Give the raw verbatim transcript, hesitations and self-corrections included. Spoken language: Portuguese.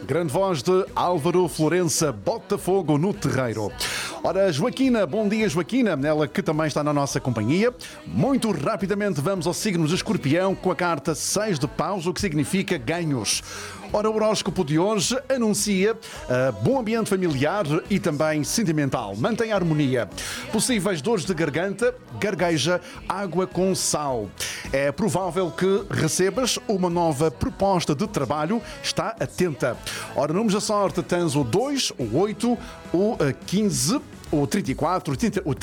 Grande voz de Álvaro Florença, Botafogo no terreiro. Ora, Joaquina, bom dia Joaquina, ela que também está na nossa companhia. Muito rapidamente vamos ao signo de Escorpião com a carta seis de paus, o que significa ganhos. Ora, o horóscopo de hoje anuncia uh, bom ambiente familiar e também sentimental. Mantém a harmonia. Possíveis dores de garganta, gargueja, água com sal. É provável que recebas uma nova proposta de trabalho. Está atenta. Ora, números da sorte tens o dois, o oito, o quinze, o trinta e quatro, o